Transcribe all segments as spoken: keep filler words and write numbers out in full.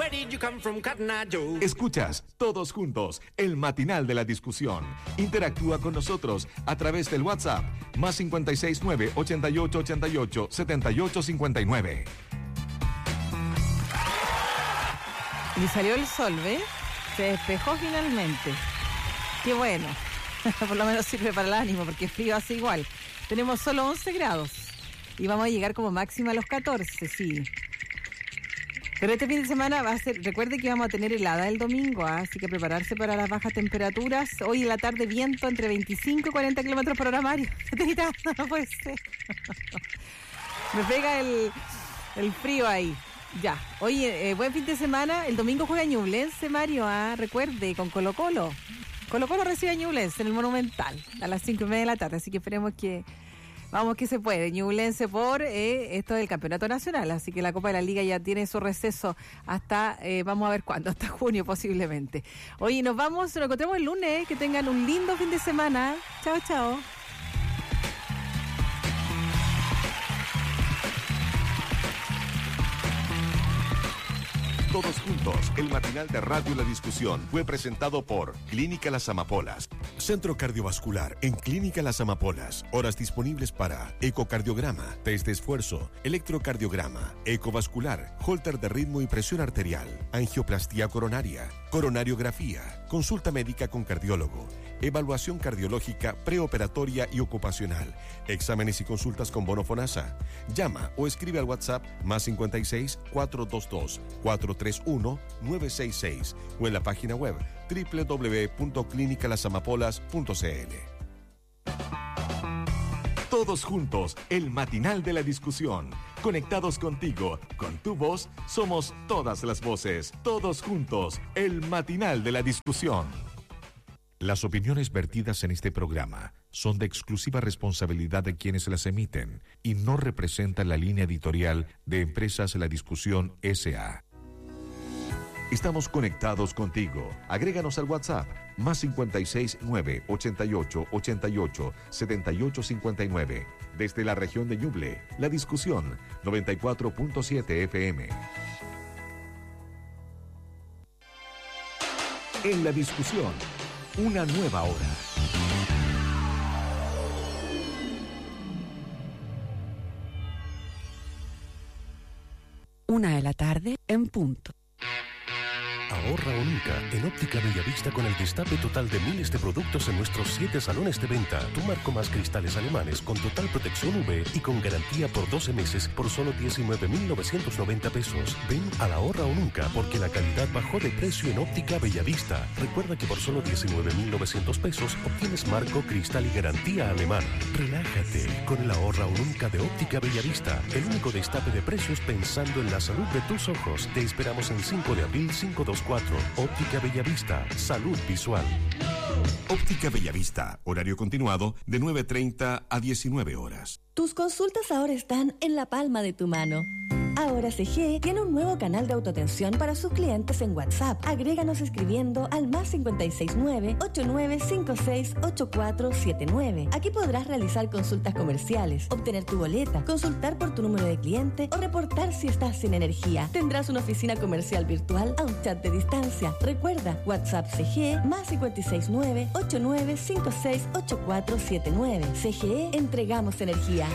Where did you come from, Cotton Eye Joe? Escuchas Todos Juntos, el matinal de la discusión. Interactúa con nosotros a través del WhatsApp más cinco seis nueve, ocho ocho ocho ocho, siete ocho cinco nueve. Y salió el sol, ¿ve? Se despejó finalmente. Qué bueno. Por lo menos sirve para el ánimo, porque frío hace igual. Tenemos solo once grados. Y vamos a llegar como máxima a los catorce, sí. Pero este fin de semana va a ser, recuerde que vamos a tener helada el domingo, ¿eh? Así que prepararse para las bajas temperaturas. Hoy en la tarde viento entre veinticinco y cuarenta kilómetros por hora, Mario. No puede ser. Me pega el, el frío ahí. Ya. Oye, eh, buen fin de semana. El domingo juega Ñublense, Mario, ¿ah? Recuerde, con Colo Colo. Colo Colo recibe a Ñublense en el Monumental a las cinco y media de la tarde, así que esperemos que vamos que se puede. Ñublense por eh, esto del Campeonato Nacional, así que la Copa de la Liga ya tiene su receso hasta, eh, vamos a ver cuándo, hasta junio posiblemente. Oye, nos vamos, nos encontramos el lunes, que tengan un lindo fin de semana. Chao, chao. Todos Juntos, el matinal de Radio La Discusión fue presentado por Clínica Las Amapolas. Centro Cardiovascular en Clínica Las Amapolas. Horas disponibles para ecocardiograma, test de esfuerzo, electrocardiograma, ecovascular, holter de ritmo y presión arterial, angioplastía coronaria, coronariografía, consulta médica con cardiólogo, evaluación cardiológica preoperatoria y ocupacional, exámenes y consultas con bono FONASA. Llama o escribe al WhatsApp más cinco seis, cuatro dos dos, cuatro tres uno, nueve seis seis o en la página web doble u doble u doble u punto clínica las amapolas punto c l. Todos juntos, el matinal de la discusión. Conectados contigo, con tu voz, somos todas las voces. Todos juntos, el matinal de la discusión. Las opiniones vertidas en este programa son de exclusiva responsabilidad de quienes las emiten y no representan la línea editorial de Empresas La Discusión S A Estamos conectados contigo. Agréganos al WhatsApp más cinco seis nueve, ocho ocho, ocho ocho, siete ocho cinco nueve. Desde la región de Ñuble, La Discusión noventa y cuatro punto siete F M. En La Discusión, una nueva hora. Una de la tarde en punto. Ahorra o nunca en Óptica Bellavista con el destape total de miles de productos en nuestros siete salones de venta. Tu marco más cristales alemanes con total protección U V y con garantía por doce meses por solo diecinueve mil novecientos noventa pesos. Ven a la Ahorra o nunca porque la calidad bajó de precio en Óptica Bellavista. Recuerda que por solo diecinueve mil novecientos pesos obtienes marco, cristal y garantía alemana. Relájate con el Ahorra o nunca de Óptica Bellavista. El único destape de precios pensando en la salud de tus ojos. Te esperamos en cinco de abril cinco dos cuatro. Óptica Bellavista. Salud visual. Óptica Bellavista. Horario continuado de nueve treinta a diecinueve horas. Tus consultas ahora están en la palma de tu mano. Ahora C G tiene un nuevo canal de autoatención para sus clientes en WhatsApp. Agréganos escribiendo al más cinco seis nueve, ocho nueve cinco seis, ocho cuatro siete nueve. Aquí podrás realizar consultas comerciales, obtener tu boleta, consultar por tu número de cliente o reportar si estás sin energía. Tendrás una oficina comercial virtual a un chat de distancia. Recuerda, WhatsApp C G más cinco seis nueve, ocho nueve cinco seis, ocho cuatro siete nueve. C G E, entregamos energía.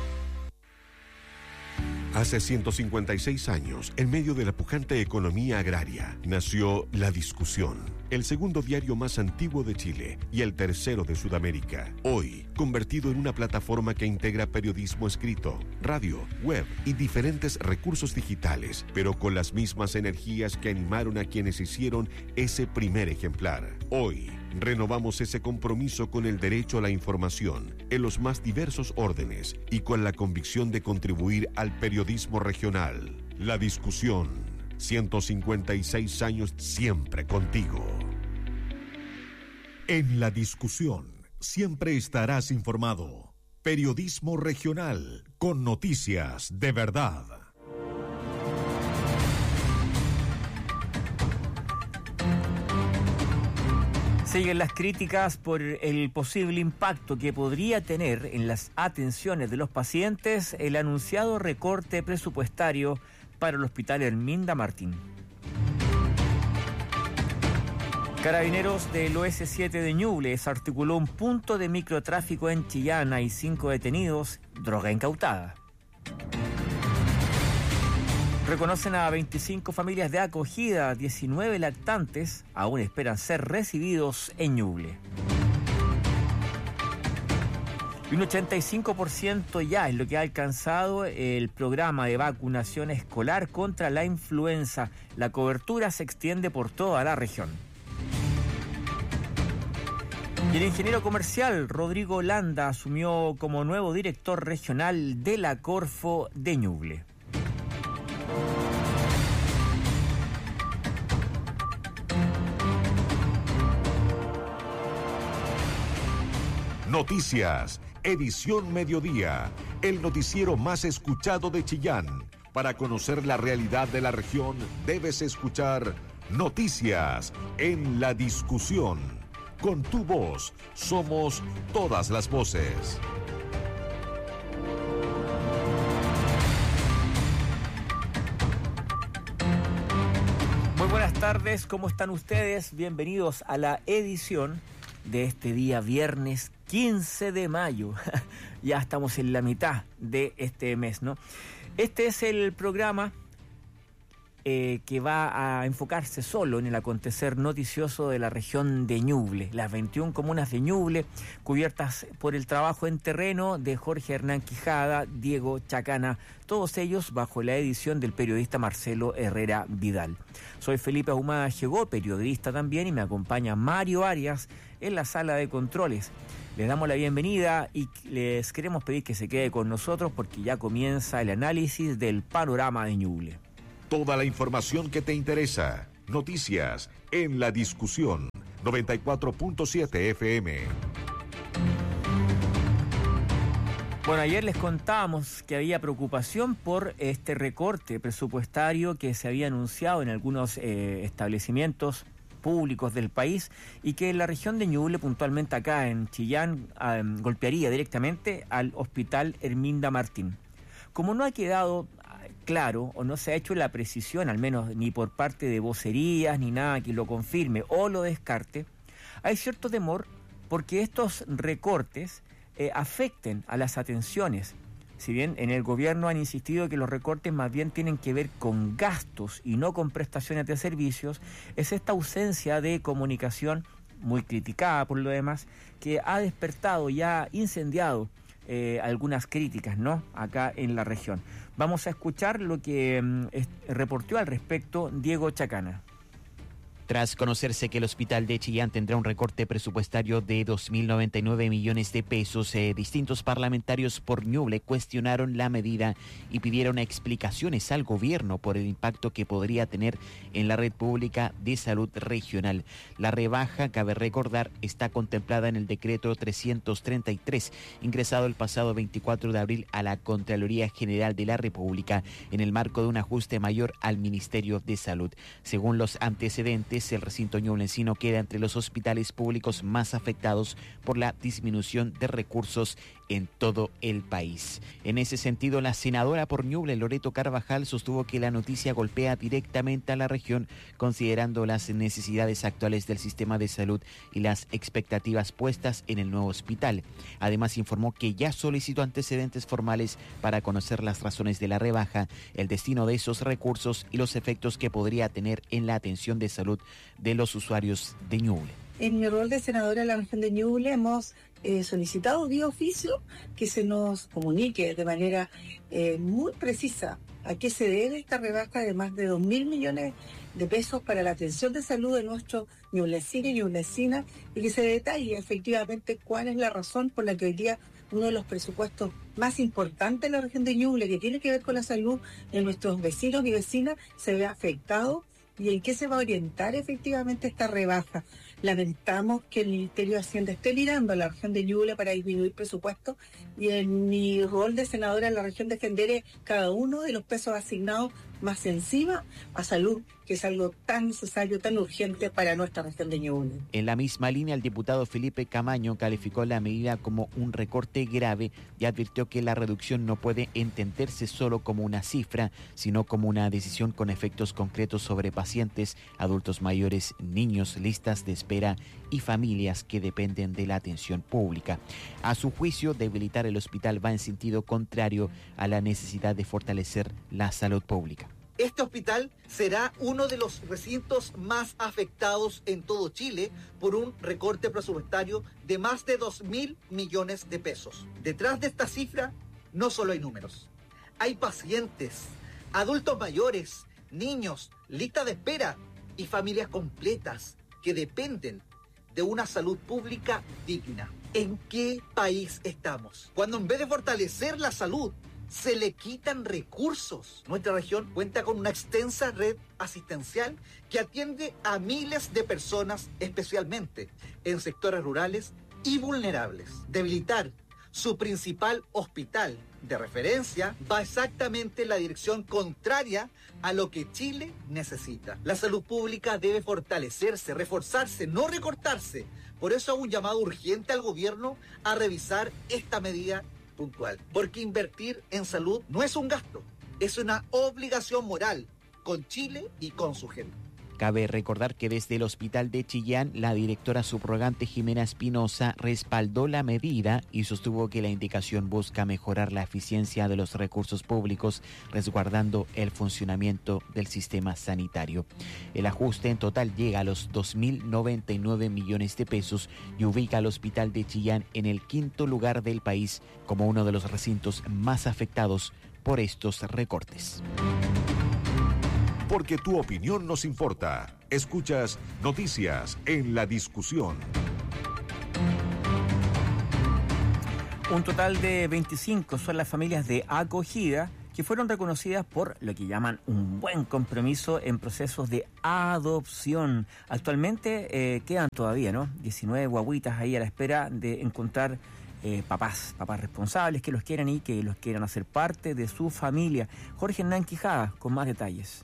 Hace ciento cincuenta y seis años, en medio de la pujante economía agraria, nació La Discusión, el segundo diario más antiguo de Chile y el tercero de Sudamérica. Hoy, convertido en una plataforma que integra periodismo escrito, radio, web y diferentes recursos digitales, pero con las mismas energías que animaron a quienes hicieron ese primer ejemplar. Hoy, renovamos ese compromiso con el derecho a la información en los más diversos órdenes y con la convicción de contribuir al periodismo regional. La Discusión, ciento cincuenta y seis años siempre contigo. En La Discusión, siempre estarás informado. Periodismo regional con noticias de verdad. Siguen las críticas por el posible impacto que podría tener en las atenciones de los pacientes el anunciado recorte presupuestario para el Hospital Herminda Martín. Carabineros del O S siete de Ñuble desarticuló un punto de microtráfico en Chillán. Hay cinco detenidos, droga incautada. Reconocen a veinticinco familias de acogida, diecinueve lactantes aún esperan ser recibidos en Ñuble. Y un ochenta y cinco por ciento ya es lo que ha alcanzado el programa de vacunación escolar contra la influenza. La cobertura se extiende por toda la región. Y el ingeniero comercial Rodrigo Landa asumió como nuevo director regional de la Corfo de Ñuble. Noticias, edición mediodía, el noticiero más escuchado de Chillán. Para conocer la realidad de la región, debes escuchar Noticias en la discusión. Con tu voz, somos todas las voces. Muy buenas tardes, ¿cómo están ustedes? Bienvenidos a la edición de este día viernes quince de mayo. Ya estamos en la mitad de este mes, ¿no? Este es el programa eh, que va a enfocarse solo en el acontecer noticioso de la región de Ñuble, las veintiuna comunas de Ñuble, cubiertas por el trabajo en terreno de Jorge Hernán Quijada, Diego Chacana, todos ellos bajo la edición del periodista Marcelo Herrera Vidal. Soy Felipe Ahumada Llegó, periodista también, y me acompaña Mario Arias en la sala de controles. Les damos la bienvenida y les queremos pedir que se quede con nosotros porque ya comienza el análisis del panorama de Ñuble. Toda la información que te interesa. Noticias en la discusión. noventa y cuatro punto siete F M. Bueno, ayer les contábamos que había preocupación por este recorte presupuestario que se había anunciado en algunos eh, establecimientos públicos del país y que en la región de Ñuble, puntualmente acá en Chillán, eh, golpearía directamente al Hospital Herminda Martín. Como no ha quedado claro o no se ha hecho la precisión, al menos ni por parte de vocerías ni nada que lo confirme o lo descarte, hay cierto temor porque estos recortes eh, afecten a las atenciones. Si bien en el gobierno han insistido que los recortes más bien tienen que ver con gastos y no con prestaciones de servicios, es esta ausencia de comunicación, muy criticada por lo demás, que ha despertado y ha incendiado eh, algunas críticas, ¿no?, acá en la región. Vamos a escuchar lo que eh, reportó al respecto Diego Chacana. Tras conocerse que el hospital de Chillán tendrá un recorte presupuestario de dos mil noventa y nueve millones de pesos, eh, distintos parlamentarios por Ñuble cuestionaron la medida y pidieron explicaciones al gobierno por el impacto que podría tener en la red pública de salud regional. La rebaja, cabe recordar, está contemplada en el decreto trescientos treinta y tres, ingresado el pasado veinticuatro de abril a la Contraloría General de la República en el marco de un ajuste mayor al Ministerio de Salud. Según los antecedentes, el recinto ñublencino queda entre los hospitales públicos más afectados por la disminución de recursos en todo el país. En ese sentido, la senadora por Ñuble, Loreto Carvajal, sostuvo que la noticia golpea directamente a la región, considerando las necesidades actuales del sistema de salud y las expectativas puestas en el nuevo hospital. Además, informó que ya solicitó antecedentes formales para conocer las razones de la rebaja, el destino de esos recursos y los efectos que podría tener en la atención de salud de los usuarios de Ñuble. En mi rol de senadora de la región de Ñuble hemos eh, solicitado vía oficio que se nos comunique de manera eh, muy precisa a qué se debe esta rebaja de más de dos mil millones de pesos para la atención de salud de nuestros ñublecinos y ñublecinas y que se detalle efectivamente cuál es la razón por la que hoy día uno de los presupuestos más importantes de la región de Ñuble, que tiene que ver con la salud de nuestros vecinos y vecinas, se ve afectado y en qué se va a orientar efectivamente esta rebaja. Lamentamos que el Ministerio de Hacienda esté mirando a la región de Ñuble para disminuir presupuestos y en mi rol de senadora en la región defenderé cada uno de los pesos asignados más encima a salud, que es algo tan necesario, tan urgente para nuestra región de Ñuble. En la misma línea, el diputado Felipe Camaño calificó la medida como un recorte grave y advirtió que la reducción no puede entenderse solo como una cifra, sino como una decisión con efectos concretos sobre pacientes, adultos mayores, niños, listas de espera y familias que dependen de la atención pública. A su juicio, debilitar el hospital va en sentido contrario a la necesidad de fortalecer la salud pública. Este hospital será uno de los recintos más afectados en todo Chile por un recorte presupuestario de más de dos mil millones de pesos. Detrás de esta cifra no solo hay números, hay pacientes, adultos mayores, niños, lista de espera y familias completas que dependen de una salud pública digna. ¿En qué país estamos? Cuando en vez de fortalecer la salud, se le quitan recursos. Nuestra región cuenta con una extensa red asistencial que atiende a miles de personas, especialmente en sectores rurales y vulnerables. Debilitar su principal hospital de referencia va exactamente en la dirección contraria a lo que Chile necesita. La salud pública debe fortalecerse, reforzarse, no recortarse. Por eso hago un llamado urgente al gobierno a revisar esta medida puntual, porque invertir en salud no es un gasto, es una obligación moral con Chile y con su gente. Cabe recordar que desde el hospital de Chillán, la directora subrogante Jimena Espinosa respaldó la medida y sostuvo que la indicación busca mejorar la eficiencia de los recursos públicos, resguardando el funcionamiento del sistema sanitario. El ajuste en total llega a los dos mil noventa y nueve millones de pesos y ubica al hospital de Chillán en el quinto lugar del país como uno de los recintos más afectados por estos recortes. Porque tu opinión nos importa. Escuchas Noticias en la Discusión. Un total de veinticinco son las familias de acogida que fueron reconocidas por lo que llaman un buen compromiso en procesos de adopción. Actualmente eh, quedan todavía, ¿no? diecinueve guaguitas ahí a la espera de encontrar eh, papás, papás responsables que los quieran y que los quieran hacer parte de su familia. Jorge Hernán Quijada con más detalles.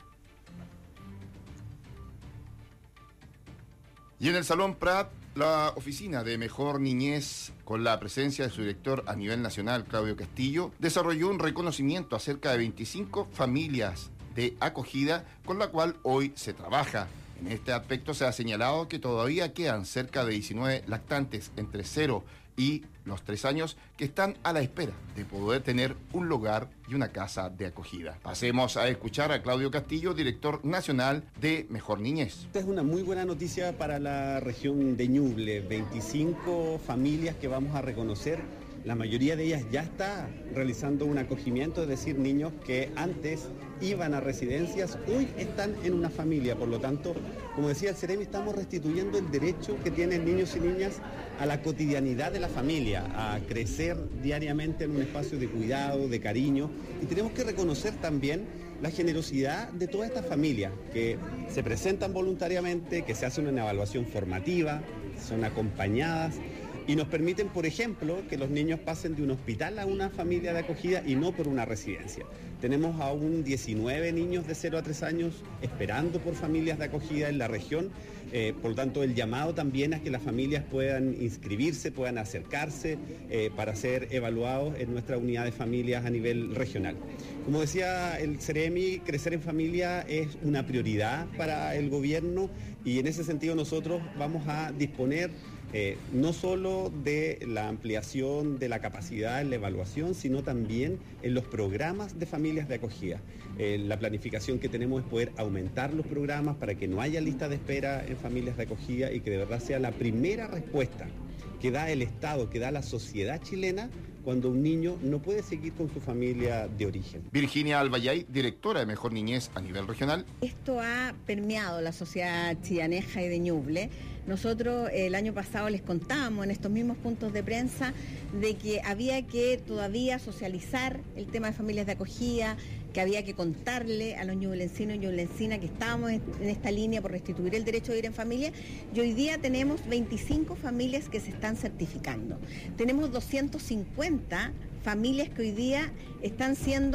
Y en el Salón Prat, la oficina de Mejor Niñez, con la presencia de su director a nivel nacional, Claudio Castillo, desarrolló un reconocimiento a cerca de veinticinco familias de acogida con la cual hoy se trabaja. En este aspecto se ha señalado que todavía quedan cerca de diecinueve lactantes entre cero y los tres años que están a la espera de poder tener un lugar y una casa de acogida. Pasemos a escuchar a Claudio Castillo, director nacional de Mejor Niñez. Esta es una muy buena noticia para la región de Ñuble. veinticinco familias que vamos a reconocer. La mayoría de ellas ya está realizando un acogimiento, es decir, niños que antes iban a residencias, hoy están en una familia. Por lo tanto, como decía el Ceremi, estamos restituyendo el derecho que tienen niños y niñas a la cotidianidad de la familia, a crecer diariamente en un espacio de cuidado, de cariño. Y tenemos que reconocer también la generosidad de toda esta familia, que se presentan voluntariamente, que se hace una evaluación formativa, son acompañadas, y nos permiten, por ejemplo, que los niños pasen de un hospital a una familia de acogida y no por una residencia. Tenemos aún diecinueve niños de cero a tres años esperando por familias de acogida en la región. Eh, por lo tanto, el llamado también a que las familias puedan inscribirse, puedan acercarse eh, para ser evaluados en nuestra unidad de familias a nivel regional. Como decía el Ceremi, crecer en familia es una prioridad para el gobierno y en ese sentido nosotros vamos a disponer Eh, no solo de la ampliación de la capacidad en la evaluación, sino también en los programas de familias de acogida. Eh, la planificación que tenemos es poder aumentar los programas para que no haya lista de espera en familias de acogida y que de verdad sea la primera respuesta que da el Estado, que da la sociedad chilena cuando un niño no puede seguir con su familia de origen. Virginia Albayay, directora de Mejor Niñez a nivel regional. Esto ha permeado la sociedad chillaneja y de Ñuble. Nosotros el año pasado les contábamos en estos mismos puntos de prensa de que había que todavía socializar el tema de familias de acogida, que había que contarle a los ñublencinos y ñublencinas que estábamos en esta línea por restituir el derecho de ir en familia, y hoy día tenemos veinticinco familias que se están certificando. Tenemos doscientas cincuenta familias que hoy día están siendo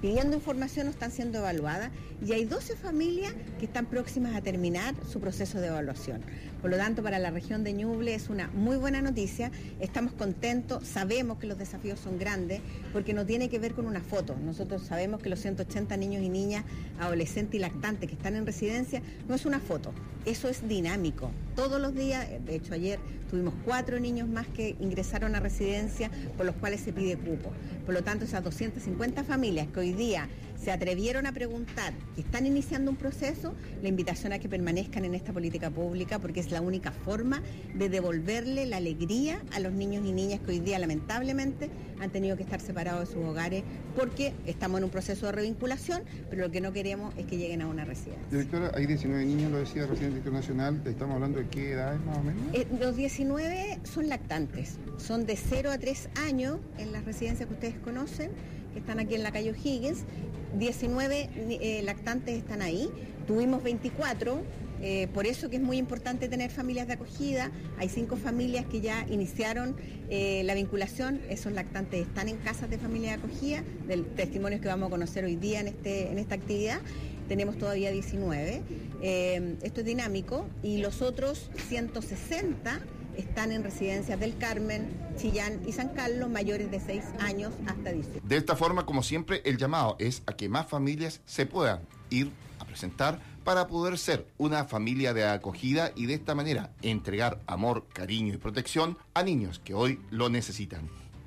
pidiendo información o están siendo evaluadas, y hay doce familias que están próximas a terminar su proceso de evaluación. Por lo tanto, para la región de Ñuble es una muy buena noticia, estamos contentos, sabemos que los desafíos son grandes, porque no tiene que ver con una foto. Nosotros sabemos que los ciento ochenta niños y niñas, adolescentes y lactantes que están en residencia, no es una foto, eso es dinámico. Todos los días, de hecho ayer tuvimos cuatro niños más que ingresaron a residencia por los cuales se pide cupo. Por lo tanto, esas doscientas cincuenta familias que hoy día se atrevieron a preguntar, que están iniciando un proceso, la invitación a que permanezcan en esta política pública, porque es la única forma de devolverle la alegría a los niños y niñas que hoy día lamentablemente han tenido que estar separados de sus hogares, porque estamos en un proceso de revinculación, pero lo que no queremos es que lleguen a una residencia. Directora, hay diecinueve niños, lo decía recién el director nacional, estamos hablando de qué edades más o menos. Eh, los diecinueve son lactantes, son de cero a tres años en las residencias que ustedes conocen, que están aquí en la calle O'Higgins. diecinueve eh, lactantes están ahí, tuvimos veinticuatro, eh, por eso que es muy importante tener familias de acogida. Hay cinco familias que ya iniciaron eh, la vinculación, esos lactantes están en casas de familia de acogida, del testimonio que vamos a conocer hoy día en, este, en esta actividad. Tenemos todavía diecinueve, eh, esto es dinámico, y los otros ciento sesenta están en residencias del Carmen, Chillán y San Carlos, mayores de seis años hasta dieciocho. De esta forma, como siempre, el llamado es a que más familias se puedan ir a presentar para poder ser una familia de acogida y de esta manera entregar amor, cariño y protección a niños que hoy lo necesitan.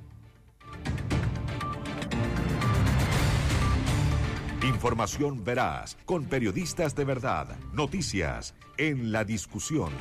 Información veraz, con periodistas de verdad. Noticias en la discusión.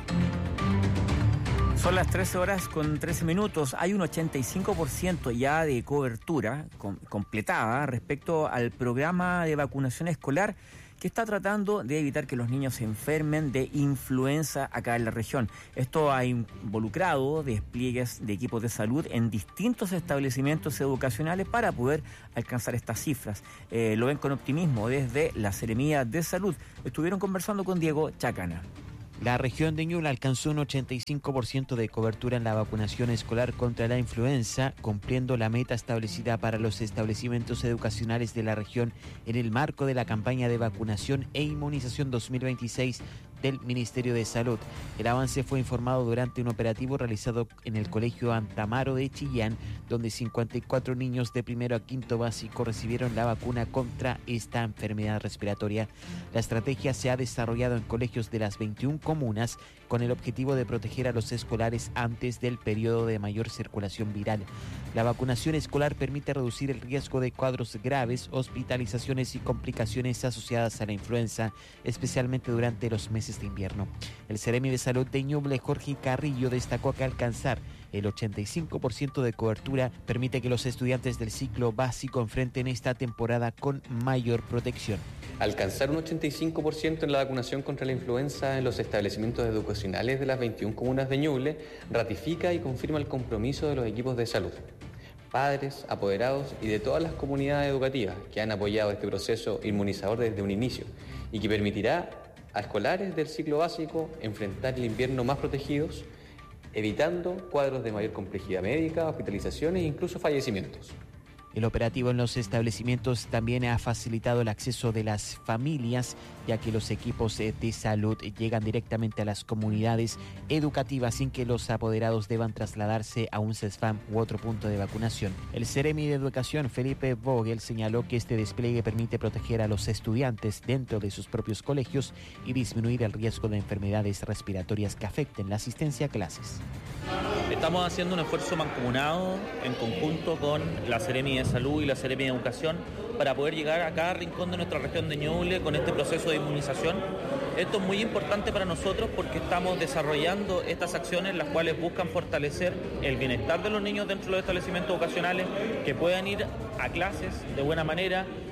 Son las trece horas con trece minutos. Hay un ochenta y cinco por ciento ya de cobertura com- completada respecto al programa de vacunación escolar que está tratando de evitar que los niños se enfermen de influenza acá en la región. Esto ha involucrado despliegues de equipos de salud en distintos establecimientos educacionales para poder alcanzar estas cifras. Eh, lo ven con optimismo desde la Seremía de Salud. Estuvieron conversando con Diego Chacana. La región de Ñuble alcanzó un ochenta y cinco por ciento de cobertura en la vacunación escolar contra la influenza, cumpliendo la meta establecida para los establecimientos educacionales de la región en el marco de la campaña de vacunación e inmunización dos mil veintiséis del Ministerio de Salud. El avance fue informado durante un operativo realizado en el Colegio Antamaro de Chillán, donde cincuenta y cuatro niños de primero a quinto básico recibieron la vacuna contra esta enfermedad respiratoria. La estrategia se ha desarrollado en colegios de las veintiuna comunas con el objetivo de proteger a los escolares antes del periodo de mayor circulación viral. La vacunación escolar permite reducir el riesgo de cuadros graves, hospitalizaciones y complicaciones asociadas a la influenza, especialmente durante los meses de invierno. El Seremi de Salud de Ñuble, Jorge Carrillo, destacó que alcanzar el ochenta y cinco por ciento de cobertura permite que los estudiantes del ciclo básico enfrenten esta temporada con mayor protección. Alcanzar un ochenta y cinco por ciento en la vacunación contra la influenza en los establecimientos educacionales de las veintiuna comunas de Ñuble ratifica y confirma el compromiso de los equipos de salud, padres, apoderados y de todas las comunidades educativas que han apoyado este proceso inmunizador desde un inicio y que permitirá a escolares del ciclo básico enfrentar el invierno más protegidos, evitando cuadros de mayor complejidad médica, hospitalizaciones e incluso fallecimientos. El operativo en los establecimientos también ha facilitado el acceso de las familias, ya que los equipos de salud llegan directamente a las comunidades educativas sin que los apoderados deban trasladarse a un CESFAM u otro punto de vacunación. El Seremi de Educación, Felipe Vogel, señaló que este despliegue permite proteger a los estudiantes dentro de sus propios colegios y disminuir el riesgo de enfermedades respiratorias que afecten la asistencia a clases. Estamos haciendo un esfuerzo mancomunado en conjunto con la Seremi de Salud y la Seremi de Educación para poder llegar a cada rincón de nuestra región de Ñuble con este proceso de inmunización. Esto es muy importante para nosotros porque estamos desarrollando estas acciones las cuales buscan fortalecer el bienestar de los niños dentro de los establecimientos educacionales, que puedan ir a clases de buena manera,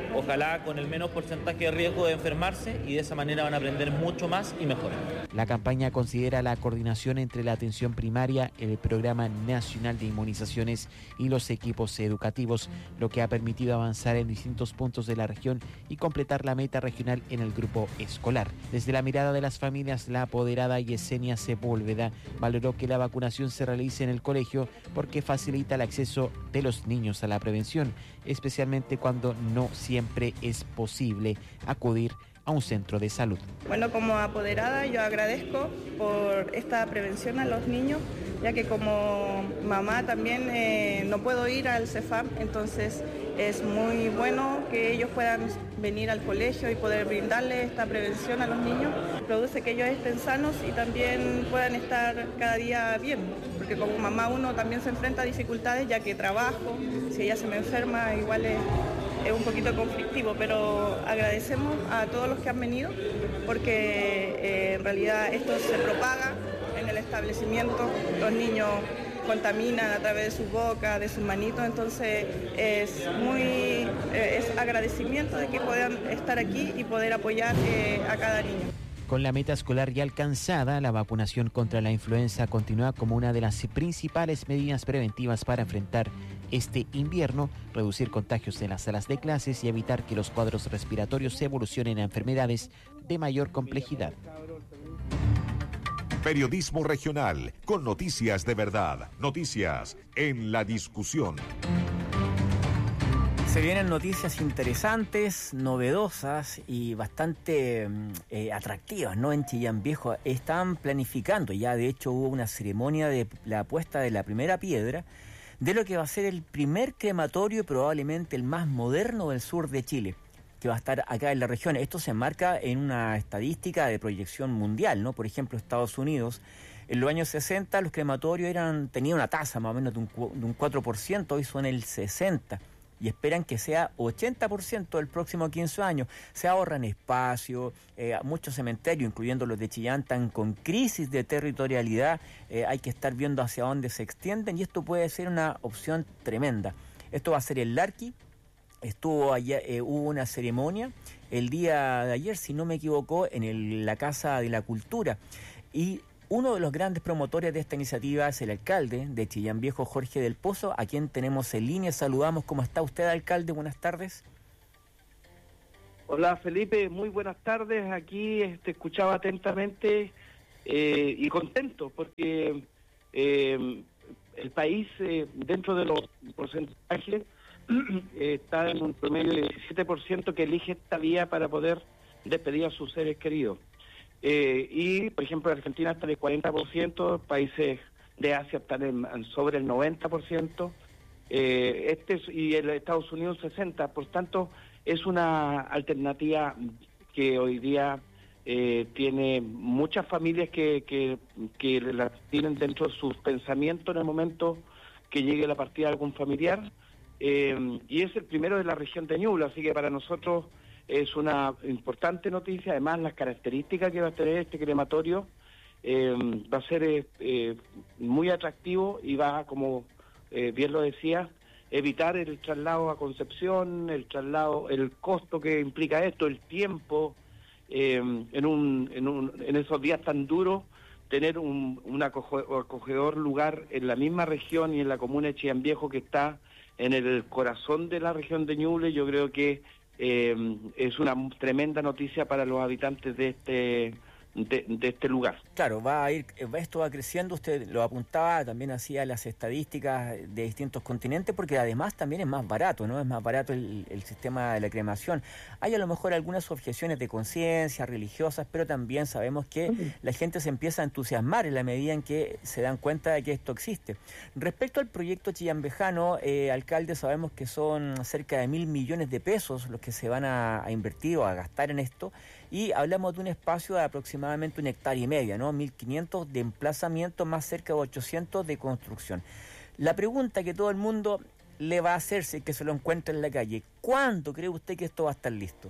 ojalá con el menos porcentaje de riesgo de enfermarse, y de esa manera van a aprender mucho más y mejor. La campaña considera la coordinación entre la atención primaria, el Programa Nacional de Inmunizaciones y los equipos educativos, lo que ha permitido avanzar en distintos puntos de la región y completar la meta regional en el grupo escolar. Desde la mirada de las familias, la apoderada Yesenia Sepúlveda valoró que la vacunación se realice en el colegio porque facilita el acceso de los niños a la prevención, especialmente cuando no siempre es posible acudir a un centro de salud. Bueno, como apoderada yo agradezco por esta prevención a los niños, ya que como mamá también eh, no puedo ir al CEFAM, entonces es muy bueno que ellos puedan venir al colegio y poder brindarle esta prevención a los niños. Produce que ellos estén sanos y también puedan estar cada día bien, porque como mamá uno también se enfrenta a dificultades, ya que trabajo, si ella se me enferma igual es, es un poquito conflictivo, pero agradecemos a todos los que han venido, porque eh, en realidad esto se propaga en el establecimiento, los niños contaminan a través de sus bocas, de sus manitos, entonces es muy eh, es agradecimiento de que puedan estar aquí y poder apoyar eh, a cada niño. Con la meta escolar ya alcanzada, la vacunación contra la influenza continúa como una de las principales medidas preventivas para enfrentar este invierno, reducir contagios en las salas de clases y evitar que los cuadros respiratorios evolucionen a enfermedades de mayor complejidad. Periodismo regional, con noticias de verdad. Noticias en la discusión. Se vienen noticias interesantes, novedosas y bastante eh, atractivas, ¿no? En Chillán Viejo están planificando, ya de hecho hubo una ceremonia de la puesta de la primera piedra de lo que va a ser el primer crematorio y probablemente el más moderno del sur de Chile, que va a estar acá en la región. Esto se enmarca en una estadística de proyección mundial, ¿no? Por ejemplo, Estados Unidos, en los años sesenta los crematorios eran tenían una tasa más o menos de un, de un cuatro por ciento, hoy son el sesenta por ciento. Y esperan que sea ochenta por ciento el próximo quince años. Se ahorran espacio, eh, muchos cementerios, incluyendo los de Chillán, están con crisis de territorialidad. Eh, hay que estar viendo hacia dónde se extienden y esto puede ser una opción tremenda. Esto va a ser el Larqui. Estuvo allá, eh, hubo una ceremonia el día de ayer, si no me equivoco, en el, la Casa de la Cultura. Y uno de los grandes promotores de esta iniciativa es el alcalde de Chillán Viejo, Jorge del Pozo, a quien tenemos en línea. Saludamos. ¿Cómo está usted, alcalde? Buenas tardes. Hola, Felipe. Muy buenas tardes. Aquí este, escuchaba atentamente eh, y contento porque eh, el país, eh, dentro de los porcentajes, eh, está en un promedio de diecisiete por ciento que elige esta vía para poder despedir a sus seres queridos. Eh, y, por ejemplo, Argentina está en el cuarenta por ciento, países de Asia están en, en sobre el noventa por ciento, eh, este y el Estados Unidos sesenta por ciento. Por tanto, es una alternativa que hoy día eh, tiene muchas familias que, que, que la tienen dentro de sus pensamientos en el momento que llegue la partida de algún familiar, eh, y es el primero de la región de Ñuble, así que para nosotros es una importante noticia. Además, las características que va a tener este crematorio eh, va a ser eh, eh, muy atractivo y va, como eh, bien lo decía, evitar el traslado a Concepción, el traslado, el costo que implica esto, el tiempo, eh, en, un, en, un, en esos días tan duros, tener un, un acogedor lugar en la misma región y en la comuna de Chillán Viejo, que está en el corazón de la región de Ñuble. Yo creo que Eh, es una tremenda noticia para los habitantes de este de, de este lugar. Claro, va a ir, esto va creciendo, usted lo apuntaba, también hacía las estadísticas de distintos continentes, porque además también es más barato, ¿no? Es más barato el, el sistema de la cremación. Hay a lo mejor algunas objeciones de conciencia, religiosas, pero también sabemos que uh-huh. la gente se empieza a entusiasmar en la medida en que se dan cuenta de que esto existe. Respecto al proyecto chillanvejano, eh, alcalde, sabemos que son cerca de mil millones de pesos los que se van a, a invertir o a gastar en esto, y hablamos de un espacio de aproximadamente una hectárea y media, ¿no? mil quinientos de emplazamiento, más cerca de ochocientos de construcción. La pregunta que todo el mundo le va a hacer si es que se lo encuentra en la calle: ¿cuándo cree usted que esto va a estar listo?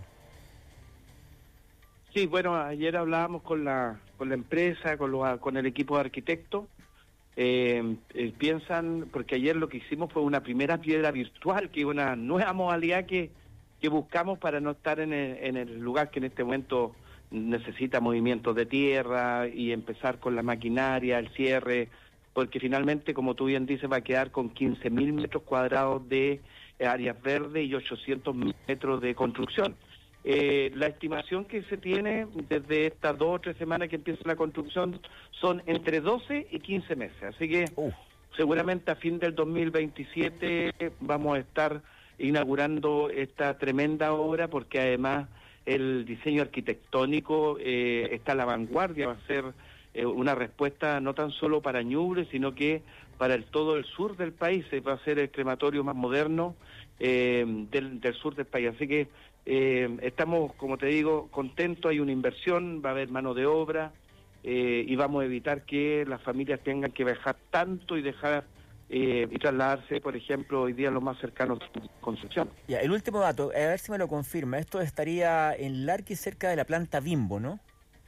Sí, bueno, ayer hablábamos con la con la empresa, con, los, con el equipo de arquitectos. Eh, eh, piensan, porque ayer lo que hicimos fue una primera piedra virtual, que es una nueva modalidad que que buscamos para no estar en el, en el lugar que en este momento necesita movimientos de tierra y empezar con la maquinaria, el cierre, porque finalmente, como tú bien dices, va a quedar con quince mil metros cuadrados de áreas verdes y ochocientos metros de construcción. Eh, la estimación que se tiene desde estas dos o tres semanas que empieza la construcción son entre doce y quince meses, así que uh. seguramente a fin del dos mil veintisiete vamos a estar inaugurando esta tremenda obra, porque además el diseño arquitectónico eh, está a la vanguardia, va a ser eh, una respuesta no tan solo para Ñuble, sino que para el, todo el sur del país, eh, va a ser el crematorio más moderno eh, del, del sur del país, así que eh, estamos, como te digo, contentos, hay una inversión, va a haber mano de obra eh, y vamos a evitar que las familias tengan que viajar tanto y dejar Eh, y trasladarse, por ejemplo, hoy día lo más cercano a Concepción. Ya, el último dato, a ver si me lo confirma, esto estaría en Larqui, cerca de la planta Bimbo, ¿no?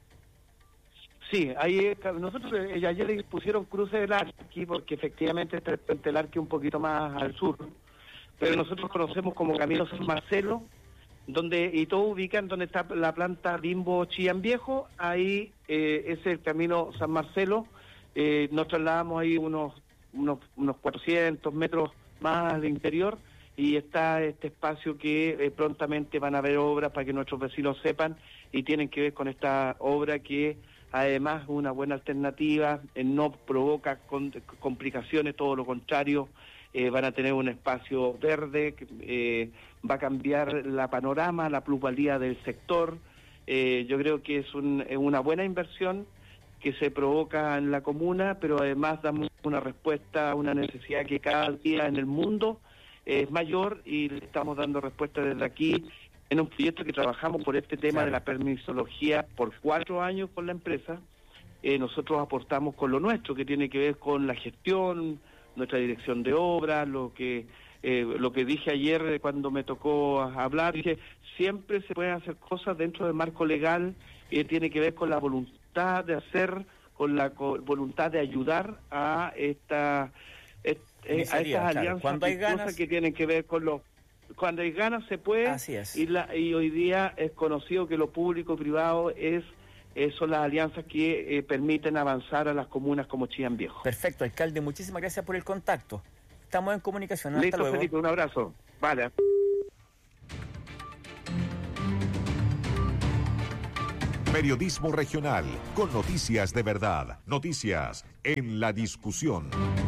Sí, ahí nosotros eh, ayer le pusieron cruce de Larqui, porque efectivamente está el Larqui un poquito más al sur, pero nosotros conocemos como Camino San Marcelo, donde y todos ubican donde está la planta Bimbo Chillán Viejo, ahí eh, es el Camino San Marcelo, eh, nos trasladamos ahí unos Unos, unos cuatrocientos metros más al interior y está este espacio que eh, prontamente van a haber obras para que nuestros vecinos sepan y tienen que ver con esta obra que además es una buena alternativa, eh, no provoca con, complicaciones, todo lo contrario, eh, van a tener un espacio verde, que, eh, va a cambiar la panorama, la plusvalía del sector, eh, yo creo que es, un, es una buena inversión que se provoca en la comuna, pero además damos una respuesta a una necesidad que cada día en el mundo es mayor y le estamos dando respuesta desde aquí en un proyecto que trabajamos por este tema de la permisología por cuatro años con la empresa. Eh, nosotros aportamos con lo nuestro, que tiene que ver con la gestión, nuestra dirección de obra, lo que eh, lo que dije ayer cuando me tocó hablar, dije, siempre se pueden hacer cosas dentro del marco legal que tiene que ver con la voluntad de hacer, con la co voluntad de ayudar a esta eh, a estas claro. alianzas Cuando hay ganas que tienen que ver con los cuando hay ganas se puede. Así es. y, la, y hoy día es conocido que lo público privado es eh, son las alianzas que eh, permiten avanzar a las comunas como Chillán Viejo. Perfecto, alcalde, muchísimas gracias por el contacto. Estamos en comunicación. Hasta Listo, luego. Felipe, un abrazo. Vale. Periodismo regional, con noticias de verdad, noticias en la discusión.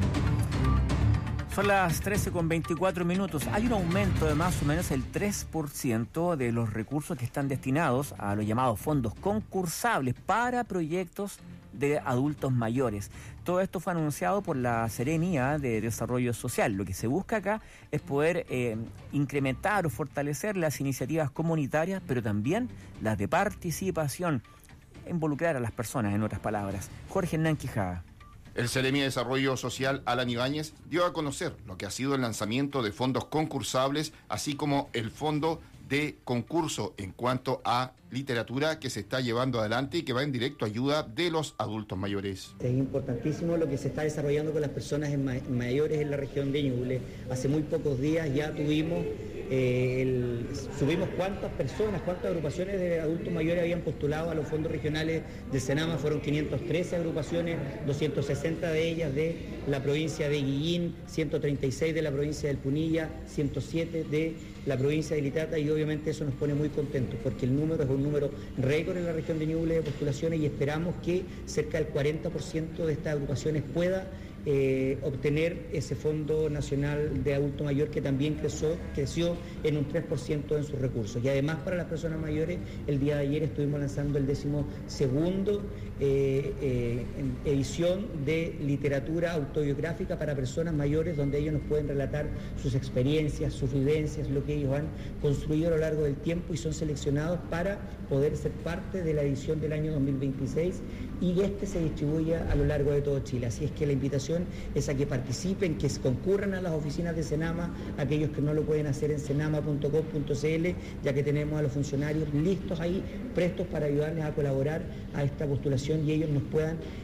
Son las trece con veinticuatro minutos. Hay un aumento de más o menos el tres por ciento de los recursos que están destinados a los llamados fondos concursables para proyectos de adultos mayores. Todo esto fue anunciado por la Seremía de Desarrollo Social. Lo que se busca acá es poder eh, incrementar o fortalecer las iniciativas comunitarias, pero también las de participación, involucrar a las personas, en otras palabras. Jorge Hernán Quijada. El Seremi de Desarrollo Social, Alan Ibáñez, dio a conocer lo que ha sido el lanzamiento de fondos concursables, así como el fondo de concurso en cuanto a literatura que se está llevando adelante y que va en directo ayuda de los adultos mayores. Es importantísimo lo que se está desarrollando con las personas en ma mayores en la región de Ñuble. Hace muy pocos días ya tuvimos, eh, el, subimos cuántas personas, cuántas agrupaciones de adultos mayores habían postulado a los fondos regionales del Senama. Fueron quinientas trece agrupaciones, doscientas sesenta de ellas de la provincia de Guillín, ciento treinta y seis de la provincia del Punilla, ciento siete de la provincia de Litata, y obviamente eso nos pone muy contentos porque el número es un número récord en la región de Ñuble de postulaciones y esperamos que cerca del cuarenta por ciento de estas agrupaciones pueda eh, obtener ese Fondo Nacional de Adulto Mayor, que también creció, creció en un tres por ciento en sus recursos. Y además, para las personas mayores, el día de ayer estuvimos lanzando el décimo segundo eh, eh, edición de literatura autobiográfica para personas mayores, donde ellos nos pueden relatar sus experiencias, sus vivencias, lo que ellos han construido a lo largo del tiempo, y son seleccionados para poder ser parte de la edición del año dos mil veintiséis, y este se distribuye a lo largo de todo Chile. Así es que la invitación es a que participen, que concurran a las oficinas de Senama, aquellos que no lo pueden hacer en senama punto com punto cl, ya que tenemos a los funcionarios listos ahí, prestos para ayudarles a colaborar a esta postulación, y ellos nos puedan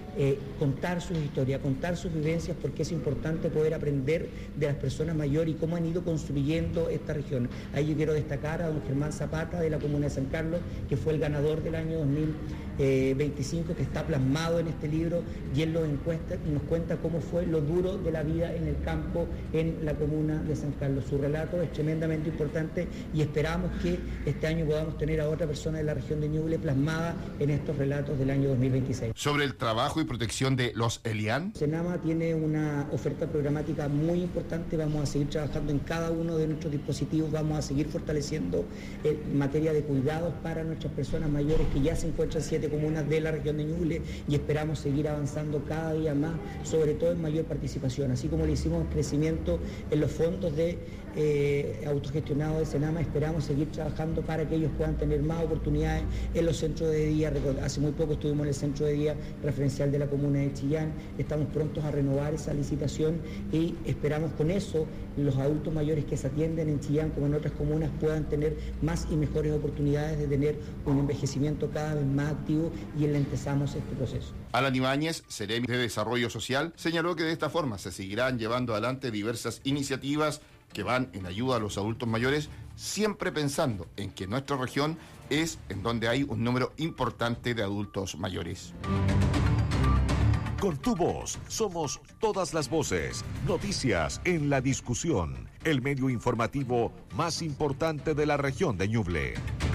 eh, contar sus historias, contar sus vivencias, porque es importante poder aprender de las personas mayores y cómo han ido construyendo esta región. Ahí yo quiero destacar a don Germán Zapata de la comuna de San Carlos, que fue el ganador del año dos mil veinticinco, que está plasmado en este libro, y él lo encuesta y nos cuenta cómo fue lo duro de la vida en el campo en la comuna de San Carlos. Su relato es tremendamente importante y esperamos que este año podamos tener a otra persona de la región de Ñuble plasmada en estos relatos del año dos mil veintiséis. Sobre el trabajo y protección de los Elian. Senama tiene una oferta programática muy importante. Vamos a seguir trabajando en cada uno de nuestros dispositivos, vamos a seguir fortaleciendo en materia de cuidados para nuestras personas mayores que ya se encuentran en siete comunas de la región de Ñuble, y esperamos seguir avanzando cada día más, sobre todo en mayor participación. Así como le hicimos crecimiento en los fondos de eh, autogestionados de Senama, esperamos seguir trabajando para que ellos puedan tener más oportunidades en los centros de día. Hace muy poco estuvimos en el centro de día referencial de la comuna de Chillán, estamos prontos a renovar esa licitación y esperamos con eso los adultos mayores que se atienden en Chillán como en otras comunas puedan tener más y mejores oportunidades de tener un envejecimiento cada vez más activo, y enlentezamos este proceso. Alan Ibáñez, Seremi de Desarrollo Social, señaló que de esta forma se seguirán llevando adelante diversas iniciativas que van en ayuda a los adultos mayores, siempre pensando en que nuestra región es en donde hay un número importante de adultos mayores. Con tu voz somos todas las voces. Noticias en la discusión. El medio informativo más importante de la región de Ñuble.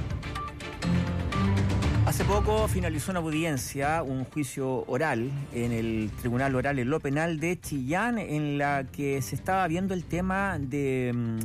Hace poco finalizó una audiencia, un juicio oral en el Tribunal Oral en lo Penal de Chillán, en la que se estaba viendo el tema de um,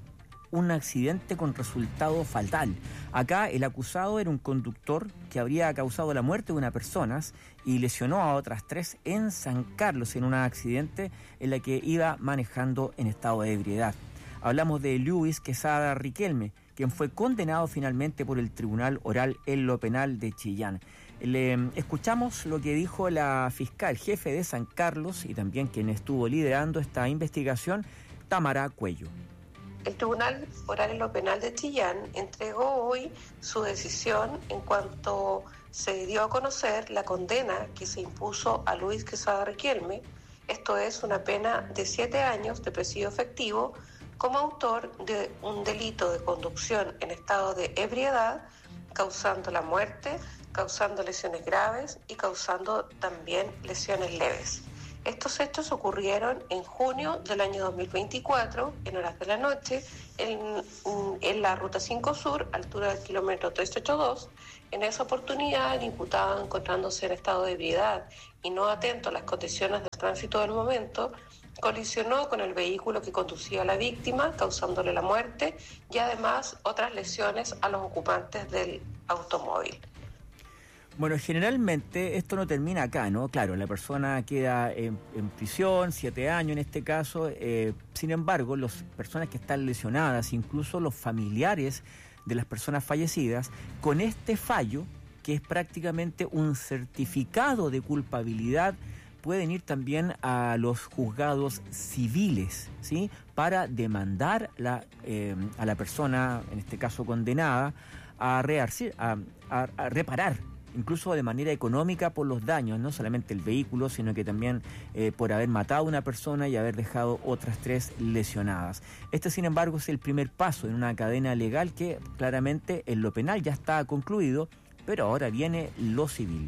un accidente con resultado fatal. Acá el acusado era un conductor que habría causado la muerte de una persona y lesionó a otras tres en San Carlos en un accidente en la que iba manejando en estado de ebriedad. Hablamos de Luis Quesada Riquelme, quien fue condenado finalmente por el Tribunal Oral en lo Penal de Chillán. Le escuchamos lo que dijo la fiscal jefe de San Carlos y también quien estuvo liderando esta investigación, Tamara Cuello. El Tribunal Oral en lo Penal de Chillán entregó hoy su decisión en cuanto se dio a conocer la condena que se impuso a Luis Quesada Riquelme. Esto es una pena de siete años de presidio efectivo como autor de un delito de conducción en estado de ebriedad, causando la muerte, causando lesiones graves y causando también lesiones leves. Estos hechos ocurrieron en junio del año dos mil veinticuatro, en horas de la noche, en, en la Ruta cinco Sur, altura del kilómetro trescientos ochenta y dos. En esa oportunidad, el imputado, encontrándose en estado de ebriedad y no atento a las condiciones del tránsito del momento, colisionó con el vehículo que conducía a la víctima, causándole la muerte y además otras lesiones a los ocupantes del automóvil. Bueno, generalmente esto no termina acá, ¿no? Claro, la persona queda en, en prisión, siete años en este caso. Eh, sin embargo, las personas que están lesionadas, incluso los familiares de las personas fallecidas, con este fallo, que es prácticamente un certificado de culpabilidad, pueden ir también a los juzgados civiles, ¿sí?, para demandar la, eh, a la persona, en este caso condenada, a, rearcir, a, a, a reparar, incluso de manera económica, por los daños, no solamente el vehículo, sino que también eh, por haber matado a una persona y haber dejado otras tres lesionadas. Este, sin embargo, es el primer paso en una cadena legal que claramente en lo penal ya está concluido, pero ahora viene lo civil.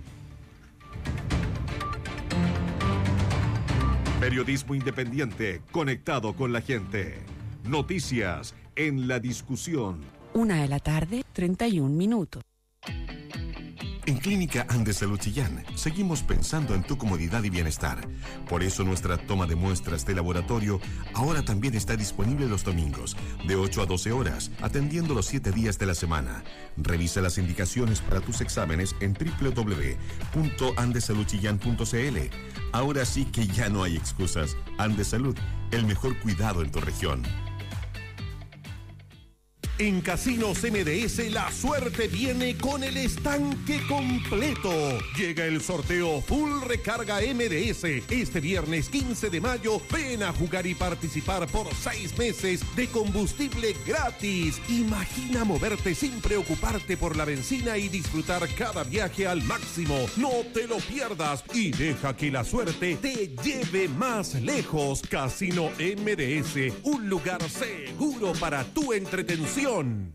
Periodismo independiente, conectado con la gente. Noticias en la discusión. Una de la tarde, treinta y un minutos. En Clínica Andes Salud Chillán seguimos pensando en tu comodidad y bienestar. Por eso nuestra toma de muestras de laboratorio ahora también está disponible los domingos, de ocho a doce horas, atendiendo los siete días de la semana. Revisa las indicaciones para tus exámenes en doble u doble u doble u punto andes salud chillán punto c l. Ahora sí que ya no hay excusas. Andes Salud, el mejor cuidado en tu región. En Casinos M D S la suerte viene con el estanque completo. Llega el sorteo Full Recarga M D S. Este viernes quince de mayo, ven a jugar y participar por seis meses de combustible gratis. Imagina moverte sin preocuparte por la benzina y disfrutar cada viaje al máximo. No te lo pierdas y deja que la suerte te lleve más lejos. Casino M D S, un lugar seguro para tu entretención.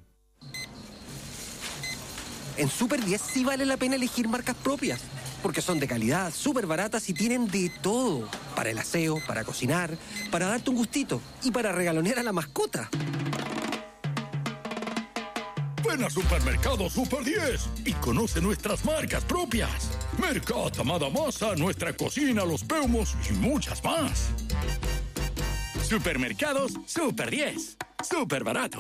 En Super diez sí vale la pena elegir marcas propias, porque son de calidad, súper baratas y tienen de todo. Para el aseo, para cocinar, para darte un gustito y para regalonear a la mascota. Ven a Supermercado Super diez y conoce nuestras marcas propias. Mercat, Amada Masa, Nuestra Cocina, Los Peumos y muchas más. Supermercados Super diez. Súper barato.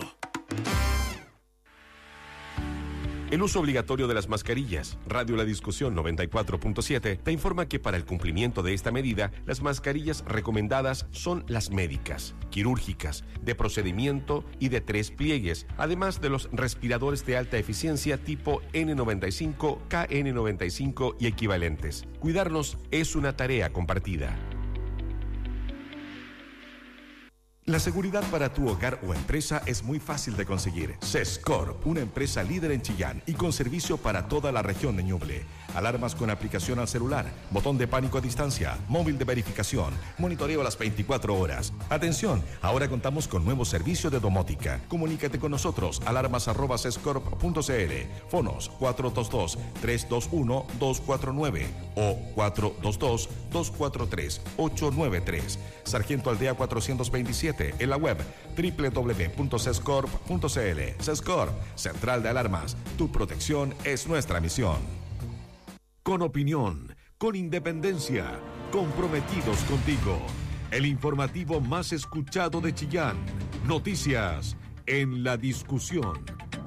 El uso obligatorio de las mascarillas. Radio La Discusión noventa y cuatro punto siete te informa que para el cumplimiento de esta medida, las mascarillas recomendadas son las médicas, quirúrgicas, de procedimiento y de tres pliegues, además de los respiradores de alta eficiencia tipo N noventa y cinco, K N noventa y cinco y equivalentes. Cuidarnos es una tarea compartida. La seguridad para tu hogar o empresa es muy fácil de conseguir. Sescorp, una empresa líder en Chillán y con servicio para toda la región de Ñuble. Alarmas con aplicación al celular, botón de pánico a distancia, móvil de verificación, monitoreo a las veinticuatro horas. Atención, ahora contamos con nuevo servicio de domótica. Comunícate con nosotros, alarmas arroba sescorp punto c l, fonos cuatro dos dos, tres dos uno, dos cuatro nueve o cuatro dos dos, dos cuatro tres, ocho nueve tres. Sargento Aldea cuatrocientos veintisiete, en la web doble u doble u doble u punto sescorp punto c l. Sescorp, Central de Alarmas. Tu protección es nuestra misión. Con opinión, con independencia, comprometidos contigo. El informativo más escuchado de Chillán. Noticias en La Discusión.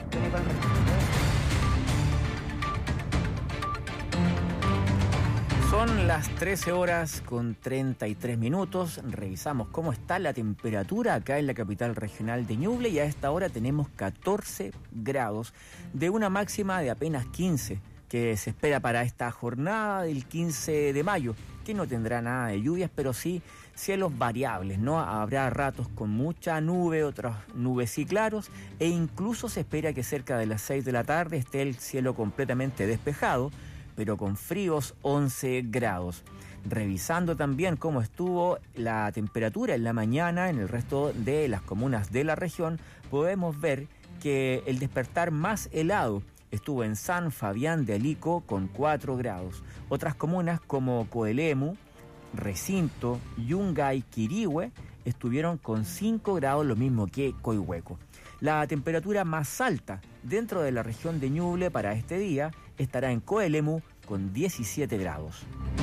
Son las trece horas con treinta y tres minutos. Revisamos cómo está la temperatura acá en la capital regional de Ñuble y a esta hora tenemos catorce grados de una máxima de apenas quince que se espera para esta jornada del quince de mayo, que no tendrá nada de lluvias, pero sí cielos variables, ¿no? Habrá ratos con mucha nube, otras nubes y claros, e incluso se espera que cerca de las seis de la tarde esté el cielo completamente despejado, pero con fríos once grados. Revisando también cómo estuvo la temperatura en la mañana en el resto de las comunas de la región, podemos ver que el despertar más helado estuvo en San Fabián de Alico con cuatro grados. Otras comunas como Coelemu, Recinto, Yungay, Quirihue estuvieron con cinco grados, lo mismo que Coihueco. La temperatura más alta dentro de la región de Ñuble para este día estará en Coelemu con diecisiete grados.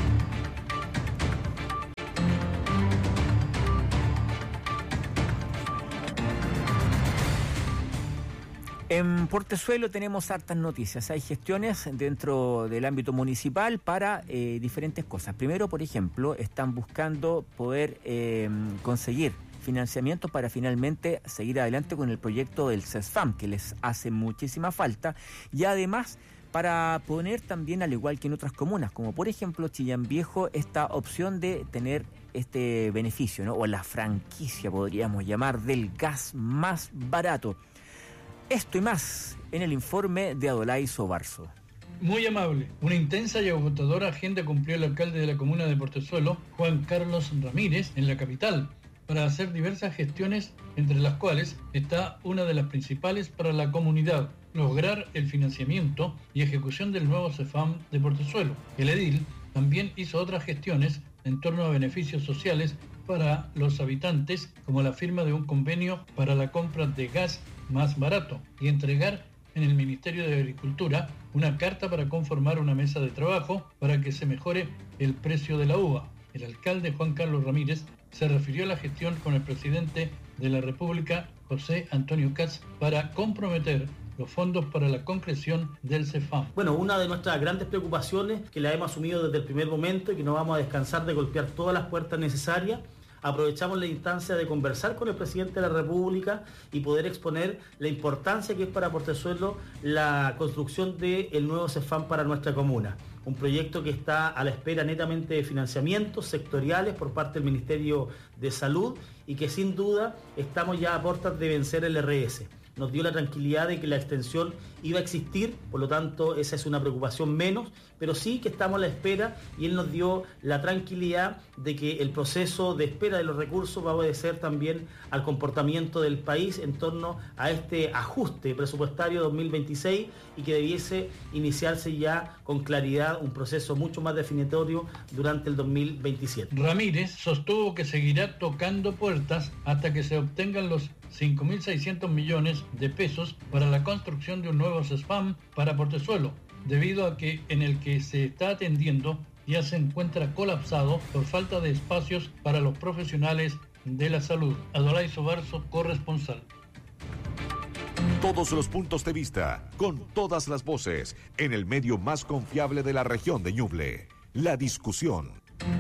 En Portezuelo tenemos hartas noticias. Hay gestiones dentro del ámbito municipal para eh, diferentes cosas. Primero, por ejemplo, están buscando poder eh, conseguir financiamientos para finalmente seguir adelante con el proyecto del CESFAM, que les hace muchísima falta, y además para poner también, al igual que en otras comunas, como por ejemplo Chillán Viejo, esta opción de tener este beneficio, ¿no? O la franquicia, podríamos llamar, del gas más barato. Esto y más en el informe de Adolai Sobarzo. Muy amable. Una intensa y agotadora agenda cumplió el alcalde de la comuna de Portezuelo, Juan Carlos Ramírez, en la capital, para hacer diversas gestiones, entre las cuales está una de las principales para la comunidad: lograr el financiamiento y ejecución del nuevo CEFAM de Portezuelo. El edil también hizo otras gestiones en torno a beneficios sociales para los habitantes, como la firma de un convenio para la compra de gas más barato y entregar en el Ministerio de Agricultura una carta para conformar una mesa de trabajo para que se mejore el precio de la uva. El alcalde Juan Carlos Ramírez se refirió a la gestión con el presidente de la República, José Antonio Katz, para comprometer los fondos para la concreción del CEFAM. Bueno, una de nuestras grandes preocupaciones, que la hemos asumido desde el primer momento y que no vamos a descansar de golpear todas las puertas necesarias, aprovechamos la instancia de conversar con el presidente de la República y poder exponer la importancia que es para Portezuelo la construcción del nuevo CEFAM para nuestra comuna. Un proyecto que está a la espera netamente de financiamientos sectoriales por parte del Ministerio de Salud y que sin duda estamos ya a puertas de vencer el R S. Nos dio la tranquilidad de que la extensión iba a existir, por lo tanto esa es una preocupación menos, pero sí que estamos a la espera y él nos dio la tranquilidad de que el proceso de espera de los recursos va a obedecer también al comportamiento del país en torno a este ajuste presupuestario dos mil veintiséis y que debiese iniciarse ya con claridad un proceso mucho más definitorio durante el dos mil veintisiete. Ramírez sostuvo que seguirá tocando puertas hasta que se obtengan los cinco mil seiscientos millones de pesos para la construcción de un nuevo CESFAM para Portezuelo, debido a que en el que se está atendiendo ya se encuentra colapsado por falta de espacios para los profesionales de la salud. Adolay Sobarzo, corresponsal. Todos los puntos de vista, con todas las voces, en el medio más confiable de la región de Ñuble. La discusión.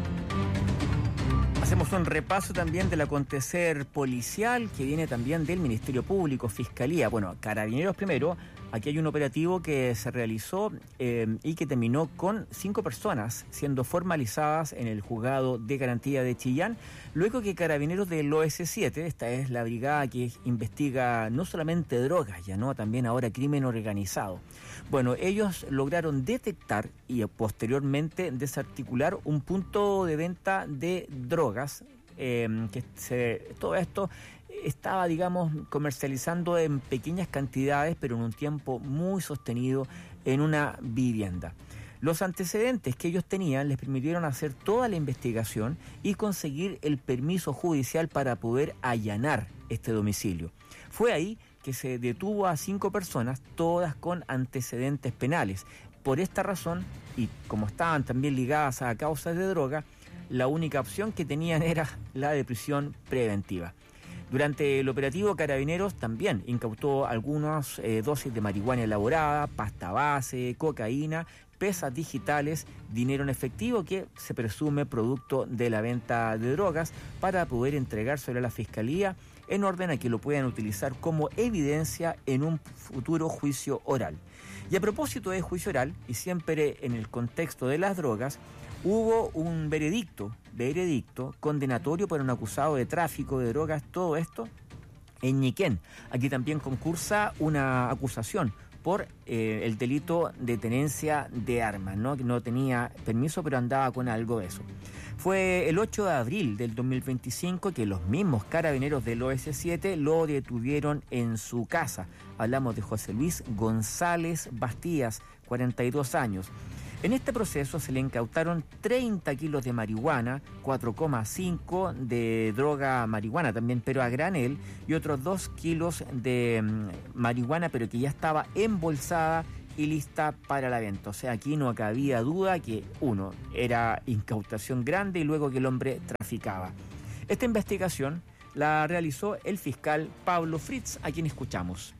Hacemos un repaso también del acontecer policial que viene también del Ministerio Público, Fiscalía. Bueno, Carabineros primero. Aquí hay un operativo que se realizó eh, y que terminó con cinco personas siendo formalizadas en el juzgado de garantía de Chillán, luego que Carabineros del O S siete, esta es la brigada que investiga no solamente drogas, ya no, también ahora crimen organizado. Bueno, ellos lograron detectar y posteriormente desarticular un punto de venta de drogas, eh, que se, todo esto estaba, digamos, comercializando en pequeñas cantidades, pero en un tiempo muy sostenido en una vivienda. Los antecedentes que ellos tenían les permitieron hacer toda la investigación y conseguir el permiso judicial para poder allanar este domicilio. Fue ahí que se detuvo a cinco personas, todas con antecedentes penales. Por esta razón, y como estaban también ligadas a causas de droga, la única opción que tenían era la de prisión preventiva. Durante el operativo, Carabineros también incautó algunas eh, dosis de marihuana elaborada, pasta base, cocaína, pesas digitales, dinero en efectivo que se presume producto de la venta de drogas, para poder entregárselo a la Fiscalía en orden a que lo puedan utilizar como evidencia en un futuro juicio oral. Y a propósito de juicio oral, y siempre en el contexto de las drogas, hubo un veredicto, veredicto condenatorio para un acusado de tráfico de drogas, todo esto en Ñiquén. Aquí también concursa una acusación por eh, el delito de tenencia de armas, ¿no? Que no tenía permiso, pero andaba con algo de eso. Fue el ocho de abril del dos mil veinticinco que los mismos Carabineros del O S siete lo detuvieron en su casa. Hablamos de José Luis González Bastías, cuarenta y dos años. En este proceso se le incautaron treinta kilos de marihuana, cuatro coma cinco de droga marihuana también, pero a granel, y otros dos kilos de mm, marihuana, pero que ya estaba embolsada y lista para la venta. O sea, aquí no cabía duda que, uno, era incautación grande y luego que el hombre traficaba. Esta investigación la realizó el fiscal Pablo Fritz, a quien escuchamos.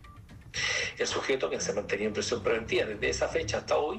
El sujeto, que se mantenía en prisión preventiva desde esa fecha hasta hoy,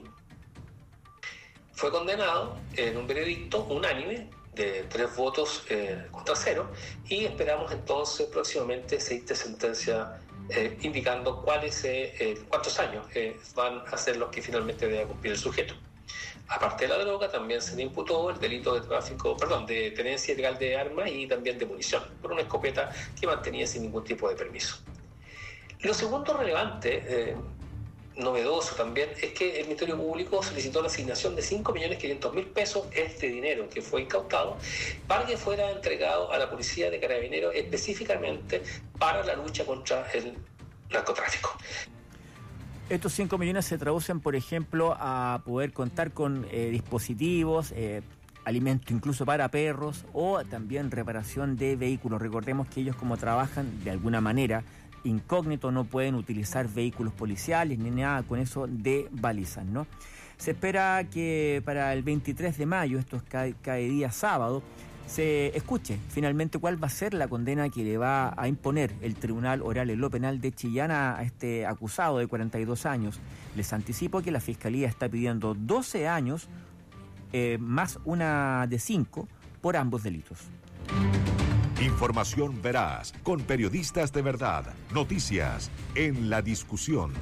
fue condenado en un veredicto unánime de tres votos eh, contra cero, y esperamos entonces próximamente se dicte sentencia eh, indicando cuáles, eh, eh, cuántos años eh, van a ser los que finalmente debe cumplir el sujeto. Aparte de la droga, también se le imputó el delito de tráfico, perdón, de tenencia ilegal de armas y también de munición, por una escopeta que mantenía sin ningún tipo de permiso. Lo segundo relevante, eh, novedoso también, es que el Ministerio Público solicitó la asignación de cinco millones quinientos mil pesos, este dinero que fue incautado, para que fuera entregado a la Policía de Carabineros específicamente para la lucha contra el narcotráfico. Estos cinco millones se traducen, por ejemplo, a poder contar con eh, dispositivos, eh, alimento incluso para perros, o también reparación de vehículos. Recordemos que ellos, como trabajan de alguna manera incógnito, no pueden utilizar vehículos policiales ni nada con eso de balizas, ¿no? Se espera que para el veintitrés de mayo, esto es cada, cada día sábado, se escuche finalmente cuál va a ser la condena que le va a imponer el Tribunal Oral en lo Penal de Chillán a este acusado de cuarenta y dos años. Les anticipo que la Fiscalía está pidiendo doce años eh, más una de cinco por ambos delitos. Información veraz, con periodistas de verdad. Noticias en La Discusión.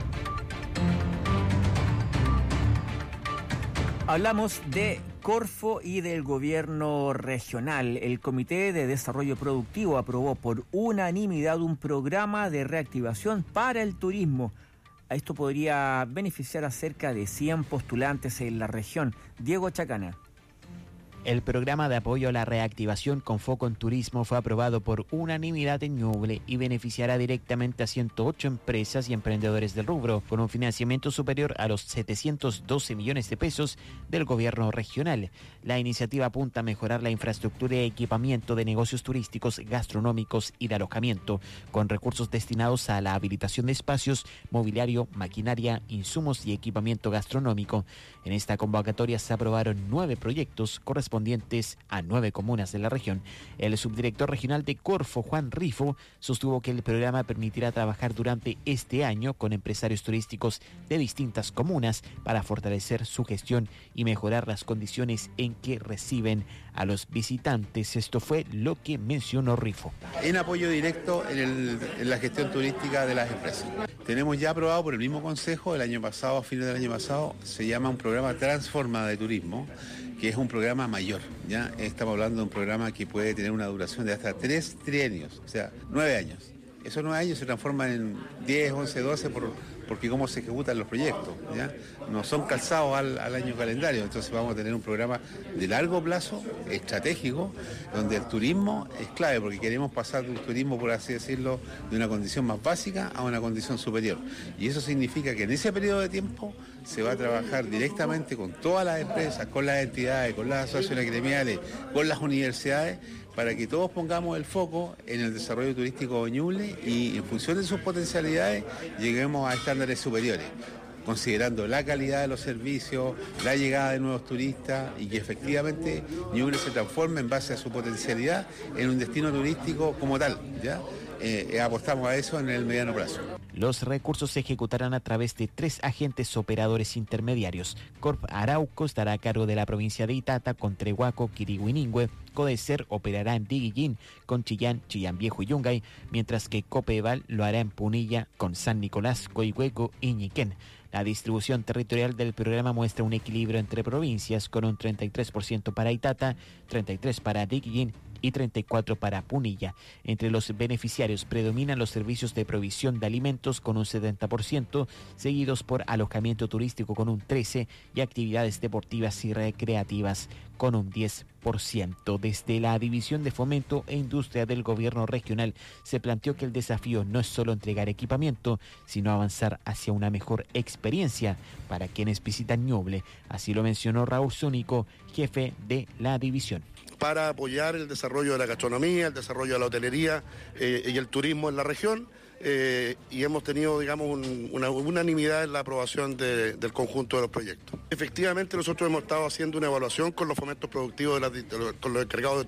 Hablamos de Corfo y del gobierno regional. El Comité de Desarrollo Productivo aprobó por unanimidad un programa de reactivación para el turismo. A esto podría beneficiar a cerca de cien postulantes en la región. Diego Chacana. El programa de apoyo a la reactivación con foco en turismo fue aprobado por unanimidad en Ñuble y beneficiará directamente a ciento ocho empresas y emprendedores del rubro, con un financiamiento superior a los setecientos doce millones de pesos del gobierno regional. La iniciativa apunta a mejorar la infraestructura y equipamiento de negocios turísticos, gastronómicos y de alojamiento, con recursos destinados a la habilitación de espacios, mobiliario, maquinaria, insumos y equipamiento gastronómico. En esta convocatoria se aprobaron nueve proyectos correspondientes a nueve comunas de la región. El subdirector regional de Corfo, Juan Rifo, sostuvo que el programa permitirá trabajar durante este año con empresarios turísticos de distintas comunas para fortalecer su gestión y mejorar las condiciones en que reciben a los visitantes. Esto fue lo que mencionó Rifo. En apoyo directo en, el, en la gestión turística de las empresas. Tenemos ya aprobado por el mismo Consejo el año pasado, a fines del año pasado, se llama un programa Transforma de Turismo, que es un programa mayor, ¿ya? Estamos hablando de un programa que puede tener una duración de hasta tres trienios, o sea, nueve años. Esos nueve años se transforman en diez, once, doce, por, porque cómo se ejecutan los proyectos, ¿ya? No son calzados al, al año calendario, entonces vamos a tener un programa de largo plazo, estratégico, donde el turismo es clave, porque queremos pasar de un turismo, por así decirlo, de una condición más básica a una condición superior. Y eso significa que en ese periodo de tiempo se va a trabajar directamente con todas las empresas, con las entidades, con las asociaciones gremiales, con las universidades, para que todos pongamos el foco en el desarrollo turístico de Ñuble y en función de sus potencialidades lleguemos a estándares superiores, considerando la calidad de los servicios, la llegada de nuevos turistas y que efectivamente Ñuble se transforme en base a su potencialidad en un destino turístico como tal, ¿ya? Eh, apostamos a eso en el mediano plazo. Los recursos se ejecutarán a través de tres agentes operadores intermediarios. Corp Arauco estará a cargo de la provincia de Itata con Trehuaco, Quiriguiningüe. Codecer operará en Diguillín con Chillán, Chillán Viejo y Yungay, mientras que Copeval lo hará en Punilla con San Nicolás, Coihueco y Ñiquén. La distribución territorial del programa muestra un equilibrio entre provincias con un treinta y tres por ciento para Itata, treinta y tres por ciento para Diguillín y treinta y cuatro por ciento para Punilla. Entre los beneficiarios predominan los servicios de provisión de alimentos con un setenta por ciento, seguidos por alojamiento turístico con un trece por ciento y actividades deportivas y recreativas con un diez por ciento. Desde la División de Fomento e Industria del Gobierno Regional se planteó que el desafío no es solo entregar equipamiento, sino avanzar hacia una mejor experiencia para quienes visitan Ñuble. Así lo mencionó Raúl Zúñigo, jefe de la división. Para apoyar el desarrollo de la gastronomía, el desarrollo de la hotelería eh, y el turismo en la región. Eh, y hemos tenido, digamos, un, una unanimidad en la aprobación de, del conjunto de los proyectos. Efectivamente, nosotros hemos estado haciendo una evaluación con los fomentos productivos, de la, de los, con los encargados de